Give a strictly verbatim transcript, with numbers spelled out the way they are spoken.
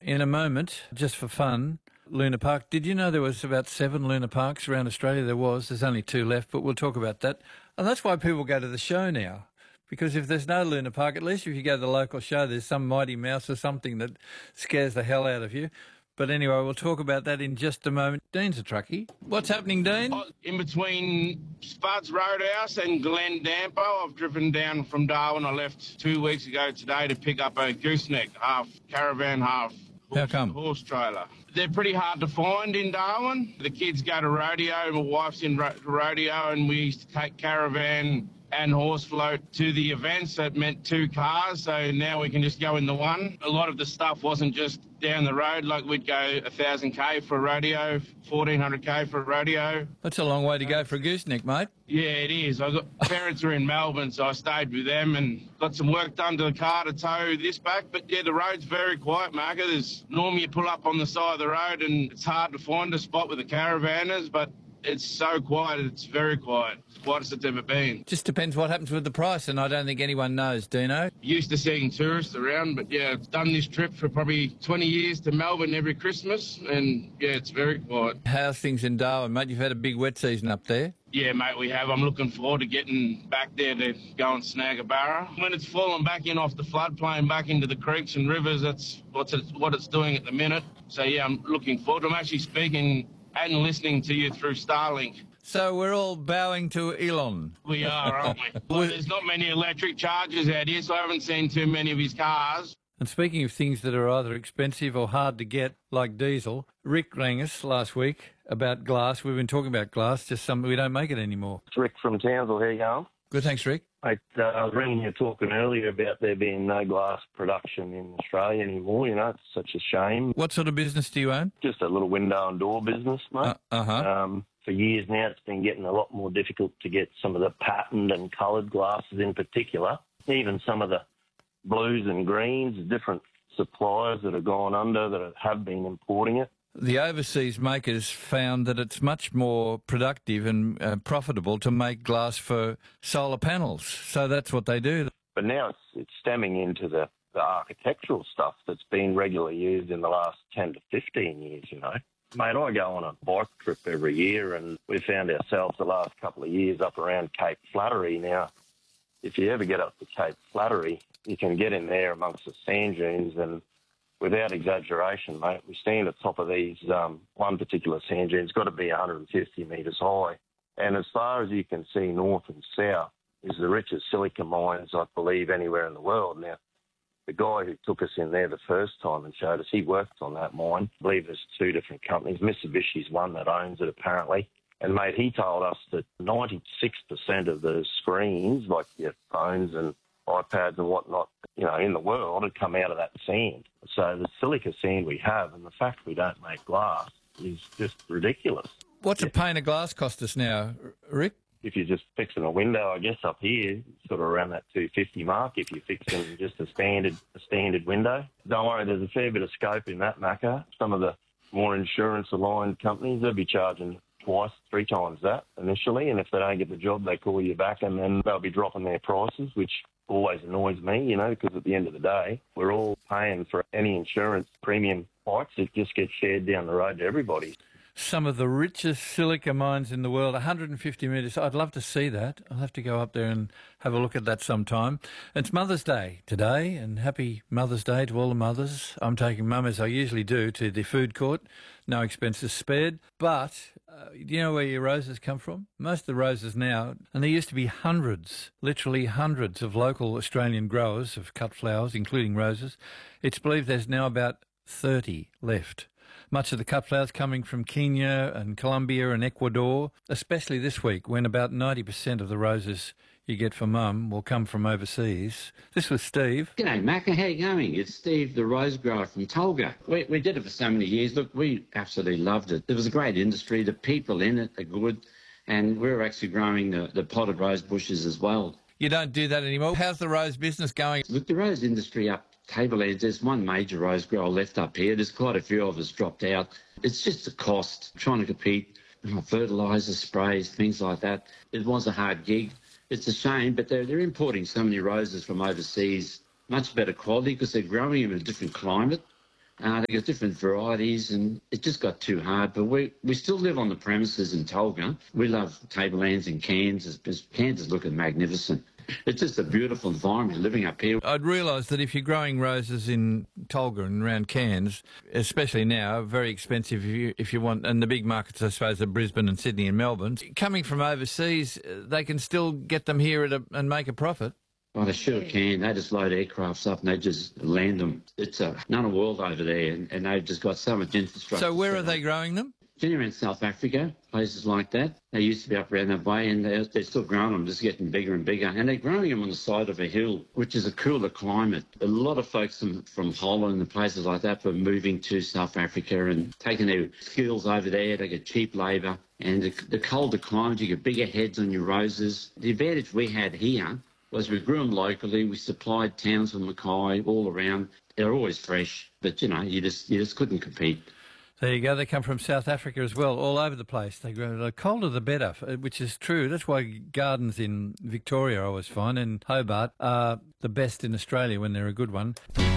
in a moment, just for fun, Luna Park. Did you know there was about seven Luna Parks around Australia? There was. There's only two left, but we'll talk about that. And that's why people go to the show now. Because if there's no Luna Park, at least if you go to the local show, there's some mighty mouse or something that scares the hell out of you. But anyway, we'll talk about that in just a moment. Dean's a truckie. What's happening, Dean? In between Spuds Roadhouse and Glen Dampo, I've driven down from Darwin. I left two weeks ago today to pick up a gooseneck, half caravan, half horse, How come? horse trailer. They're pretty hard to find in Darwin. The kids go to rodeo. My wife's in ro- rodeo, and we used to take caravan and horse float to the events. That meant two cars, so now we can just go in the one. A lot of the stuff wasn't just down the road, like we'd go one thousand k for a rodeo, fourteen hundred k for a rodeo. That's a long way to go for a gooseneck, mate. Yeah, it is. I got parents are in Melbourne, so I stayed with them and got some work done to the car to tow this back. But yeah, the road's very quiet, Marco. There's normally you pull up on the side of the road and it's hard to find a spot with the caravanners, but it's so quiet. It's very quiet. It's quietest it's ever been. Just depends what happens with the price, and I don't think anyone knows, Dino. Used to seeing tourists around, but yeah, I've done this trip for probably twenty years to Melbourne every Christmas, and yeah, it's very quiet. How's things in Darwin, mate? You've had a big wet season up there. Yeah, mate, we have. I'm looking forward to getting back there to go and snag a barra. When it's falling back in off the floodplain, back into the creeks and rivers, that's what's it, what it's doing at the minute. So yeah, I'm looking forward. I'm actually speaking and listening to you through Starlink. So we're all bowing to Elon. We are, aren't we? Well, there's not many electric chargers out here, so I haven't seen too many of his cars. And speaking of things that are either expensive or hard to get, like diesel, Rick rang us last week about glass. We've been talking about glass, just something we don't make it anymore. It's Rick from Townsville. How you going? Good, thanks, Rick. Mate, uh, I was ringing you talking earlier about there being no glass production in Australia anymore. You know, it's such a shame. What sort of business do you own? Just a little window and door business, mate. Uh, uh-huh. Um, for years now, it's been getting a lot more difficult to get some of the patterned and coloured glasses in particular. Even some of the blues and greens, different suppliers that have gone under that have been importing it. The overseas makers found that it's much more productive and uh, profitable to make glass for solar panels. So that's what they do. But now it's, it's stemming into the, the architectural stuff that's been regularly used in the last ten to fifteen years, you know. Mate, I go on a bike trip every year and we found ourselves the last couple of years up around Cape Flattery. Now, if you ever get up to Cape Flattery, you can get in there amongst the sand dunes and without exaggeration, mate, we stand at the top of these, um, one particular sand dune. It's got to be one hundred fifty metres high. And as far as you can see north and south is the richest silica mines, I believe, anywhere in the world. Now, the guy who took us in there the first time and showed us, he worked on that mine. I believe there's two different companies. Mitsubishi's one that owns it, apparently. And, mate, he told us that ninety-six percent of the screens, like your phones and iPads and whatnot, you know, in the world had come out of that sand. So the silica sand we have and the fact we don't make glass is just ridiculous. What's yeah. a pane of glass cost us now, Rick? If you're just fixing a window, I guess up here, sort of around that two hundred fifty mark if you're fixing just a standard a standard window. Don't worry, there's a fair bit of scope in that, Macca. Some of the more insurance-aligned companies, they'll be charging twice, three times that initially, and if they don't get the job, they call you back and then they'll be dropping their prices, which always annoys me, you know, because at the end of the day, we're all paying for any insurance premium bikes. It just gets shared down the road to everybody. Some of the richest silica mines in the world, one hundred fifty metres. I'd love to see that. I'll have to go up there and have a look at that sometime. It's Mother's Day today, and happy Mother's Day to all the mothers. I'm taking Mum, as I usually do, to the food court. No expenses spared. But uh, do you know where your roses come from? Most of the roses now, and there used to be hundreds, literally hundreds of local Australian growers of cut flowers, including roses. It's believed there's now about thirty left. Much of the cut flowers coming from Kenya and Colombia and Ecuador, especially this week when about ninety percent of the roses you get for Mum will come from overseas. This was Steve. G'day, Macca. How you going? It's Steve, the rose grower from Tulga. We, we did it for so many years. Look, we absolutely loved it. It was a great industry. The people in it are good. And we're actually growing the, the potted rose bushes as well. You don't do that anymore. How's the rose business going? Look, the rose industry up Tableheads, there's one major rose grower left up here. There's quite a few of us dropped out. It's just a cost, trying to compete, fertiliser, sprays, things like that. It was a hard gig. It's a shame, but they're, they're importing so many roses from overseas, much better quality because they're growing in a different climate. Uh, they got different varieties, and it just got too hard. But we we still live on the premises in Tolga. We love tablelands in Cairns. Cairns is looking magnificent. It's just a beautiful environment living up here. I'd realise that if you're growing roses in Tolga and around Cairns, especially now, very expensive if you, if you want, and the big markets, I suppose, are Brisbane and Sydney and Melbourne. Coming from overseas, they can still get them here at a, and make a profit. Well, they sure can. They just load aircrafts up and they just land them. It's a another world over there, and, and they've just got so much infrastructure. So where are they growing them? Generally in South Africa, places like that. They used to be up around that way, and they're, they're still growing them, just getting bigger and bigger. And they're growing them on the side of a hill, which is a cooler climate. A lot of folks from, from Holland and places like that were moving to South Africa and taking their skills over there. They get cheap labour. And the, the colder climate, you get bigger heads on your roses. The advantage we had here was we grew them locally. We supplied towns from Mackay all around. They're always fresh, but, you know, you just you just couldn't compete. There you go. They come from South Africa as well, all over the place. They grow the colder the better, which is true. That's why gardens in Victoria, I always find, and Hobart are the best in Australia when they're a good one.